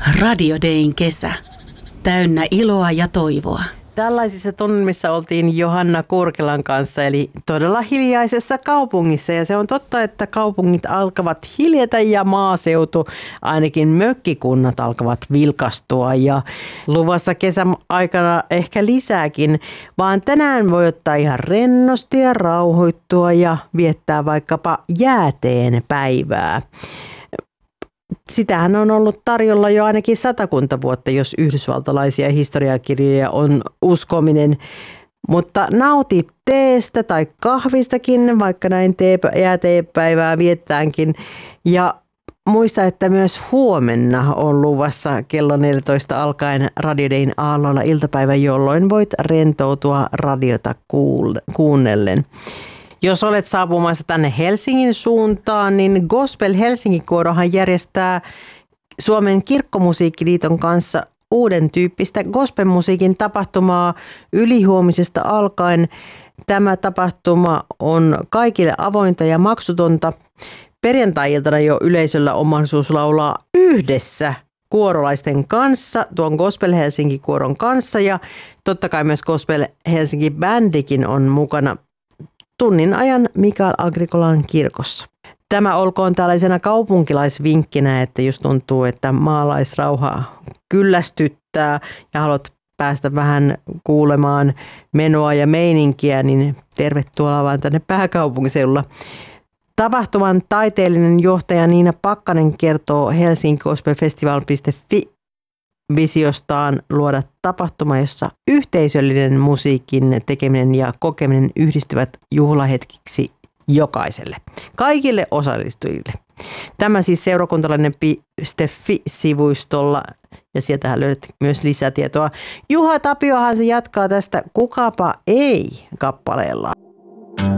Radio Dayn kesä. Täynnä iloa ja toivoa. Tällaisissa tunnelmissa oltiin Johanna Kurkelan kanssa, eli todella hiljaisessa kaupungissa. Ja se on totta, että kaupungit alkavat hiljata ja maaseutu, ainakin mökkikunnat alkavat vilkastua. Ja luvassa kesän aikana ehkä lisääkin, vaan tänään voi ottaa ihan rennosti ja rauhoittua ja viettää vaikkapa jääteen päivää. Sitähän on ollut tarjolla jo ainakin 100 vuotta, jos yhdysvaltalaisia historiakirjoja on uskominen. Mutta nauti teestä tai kahvistakin, vaikka näin jääteepäivää viettäänkin. Ja muista, että myös huomenna on luvassa kello 14 alkaen Radio Dayn aalloilla iltapäivä, jolloin voit rentoutua radiota kuunnellen. Jos olet saapumassa tänne Helsingin suuntaan, niin Gospel Helsinki-kuorohan järjestää Suomen kirkkomusiikkiliiton kanssa uuden tyyppistä gospelmusiikin tapahtumaa ylihuomisesta alkaen. Tämä tapahtuma on kaikille avointa ja maksutonta. Perjantai-iltana jo yleisöllä on mahdollisuus laulaa yhdessä kuorolaisten kanssa, tuon Gospel Helsinki-kuoron kanssa, ja totta kai myös Gospel Helsinki-bändikin on mukana tunnin ajan Mikael Agrikolan kirkossa. Tämä olkoon tällaisena kaupunkilaisvinkkinä, että jos tuntuu, että maalaisrauha kyllästyttää ja haluat päästä vähän kuulemaan menoa ja meininkiä, niin tervetuloa vaan tänne pääkaupunkiseudulla. Tapahtuman taiteellinen johtaja Niina Pakkanen kertoo helsinkigospelfestival.fi visiostaan luoda tapahtuma, jossa yhteisöllinen musiikin tekeminen ja kokeminen yhdistyvät juhlahetkiksi jokaiselle, kaikille osallistujille. Tämä siis seurakuntalainen.fi-sivustolla, ja sieltähän löydät myös lisätietoa. Juha Tapiohan se jatkaa tästä Kukapa ei -kappaleella.